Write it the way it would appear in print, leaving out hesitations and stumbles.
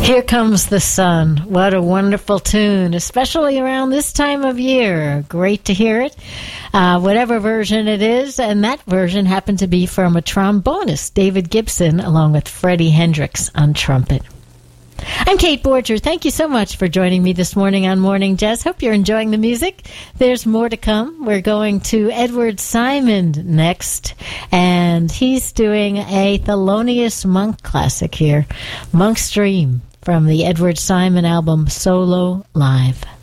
Here Comes the Sun. What a wonderful tune, especially around this time of year. Great to hear it, whatever version it is. And that version happened to be from a trombonist, David Gibson, along with Freddie Hendrix on trumpet. I'm Kate Borger. Thank you so much for joining me this morning on Morning Jazz. Hope you're enjoying the music. There's more to come. We're going to Edward Simon next, and he's doing a Thelonious Monk classic here, Monk's Dream, from the Edward Simon album Solo Live.